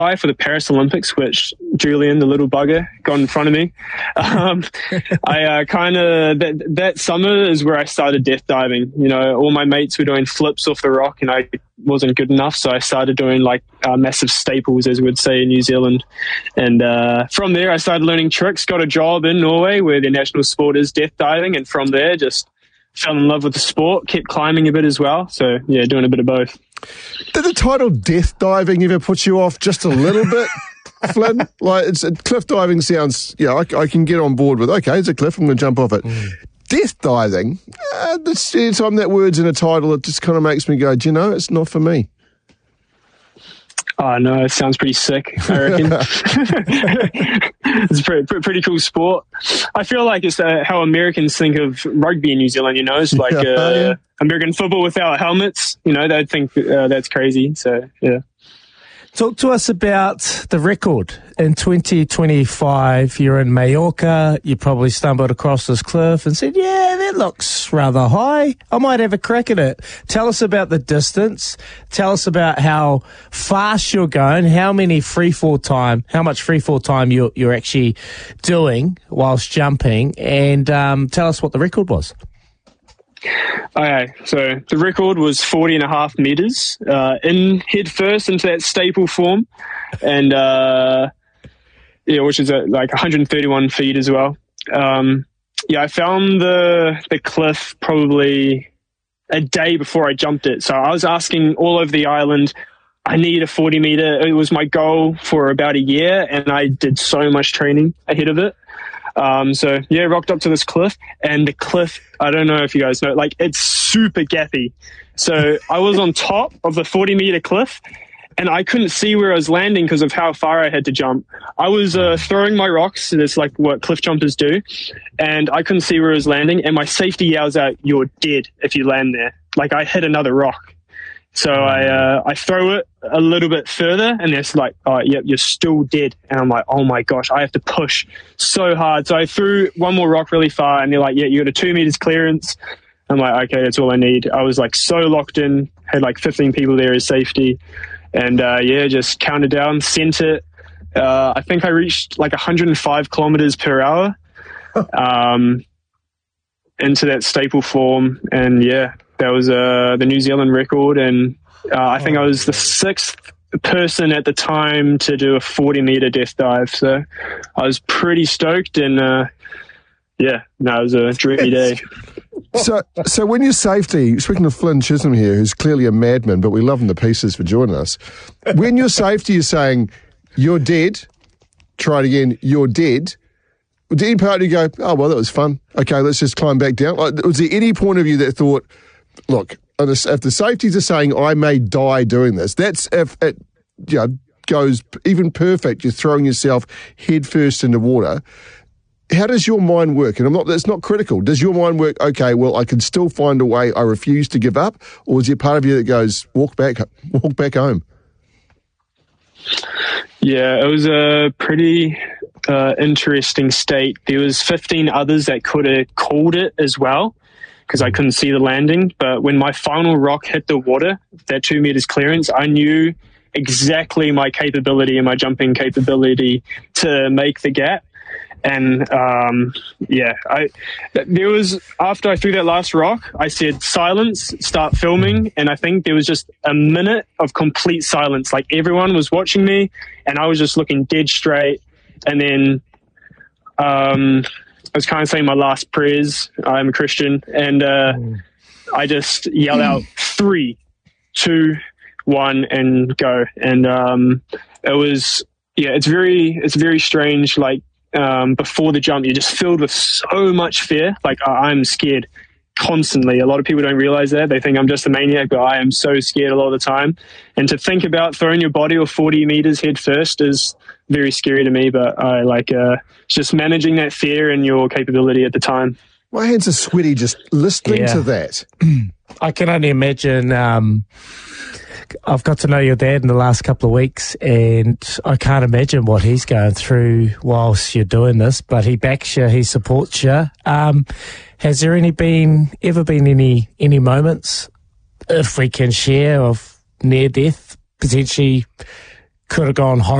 for the Paris Olympics, which Julian, the little bugger, got in front of me. I that summer is where I started death diving. You know, all my mates were doing flips off the rock and I wasn't good enough. So I started doing like massive staples, as we would say in New Zealand. And from there, I started learning tricks, got a job in Norway where the national sport is death diving. And from there, just fell in love with the sport, kept climbing a bit as well. So yeah, doing a bit of both. Did the title death diving ever put you off just a little bit, Flynn? Like, cliff diving sounds, I can get on board with, okay, it's a cliff, I'm going to jump off it. Death diving, anytime that word's in a title, it just kind of makes me go, do you know, it's not for me. Oh, no, it sounds pretty sick, I reckon. It's a pretty cool sport. I feel like it's how Americans think of rugby in New Zealand, you know? It's like American football without helmets. You know, they'd think that's crazy. So, yeah. Talk to us about the record. In 2025, you're in Mallorca. You probably stumbled across this cliff and said, yeah, that looks rather high. I might have a crack at it. Tell us about the distance. Tell us about how fast you're going, how much free fall time you're actually doing whilst jumping, and tell us what the record was. Okay, so the record was 40.5 meters in head first into that staple form, and which is like 131 feet as well. I found the cliff probably a day before I jumped it. So I was asking all over the island, I need a 40 meter. It was my goal for about a year, and I did so much training ahead of it. Rocked up to this cliff, and the cliff, I don't know if you guys know, like, it's super gappy. So I was on top of the 40 meter cliff, and I couldn't see where I was landing because of how far I had to jump. I was throwing my rocks, that's like what cliff jumpers do, and I couldn't see where I was landing, and my safety yells out, "You're dead if you land there." Like, I hit another rock. So I throw it a little bit further, and it's like, "Oh, yep, you're still dead." And I'm like, "Oh my gosh, I have to push so hard." So I threw one more rock really far, and they're like, "Yeah, you got a 2 meters clearance." I'm like, "Okay, that's all I need." I was like so locked in, had like 15 people there as safety, and just counted down, sent it. I think I reached like 105 kilometers per hour into that staple form, and that was the New Zealand record, and I think I was the 6th person at the time to do a 40 meter death dive. So I was pretty stoked, and it was a dreamy day. So when your safety, speaking of Flynn Chisholm here, who's clearly a madman, but we love him to pieces for joining us. When your safety is saying, "You're dead," try it again, "You're dead," did any part of you go, "Oh, well, that was fun. Okay, let's just climb back down"? Like, was there any point of you that thought, look, if the safeties are saying I may die doing this, that's if it goes even perfect, you're throwing yourself head first into water. How does your mind work? And it's not critical. Does your mind work, okay, well, I can still find a way, I refuse to give up? Or is there part of you that goes, walk back home? Yeah, it was a pretty interesting state. There was 15 others that could have called it as well, because I couldn't see the landing. But when my final rock hit the water, that 2 meters clearance, I knew exactly my capability and my jumping capability to make the gap. And there was, after I threw that last rock, I said, "Silence, start filming." And I think there was just a minute of complete silence. Like, everyone was watching me, and I was just looking dead straight. And then I was kind of saying my last prayers. I'm a Christian, and I just yelled out 3, 2, 1, and go. And it was, it's very strange. Like, before the jump, you're just filled with so much fear. Like, I'm scared constantly. A lot of people don't realize that. They think I'm just a maniac, but I am so scared a lot of the time. And to think about throwing your body off 40 meters head first is very scary to me, but I like just managing that fear and your capability at the time. My hands are sweaty just listening to that. I can only imagine. I've got to know your dad in the last couple of weeks, and I can't imagine what he's going through whilst you're doing this, but he backs you, he supports you. Has there ever been any moments, if we can share, of near death potentially could have gone horribly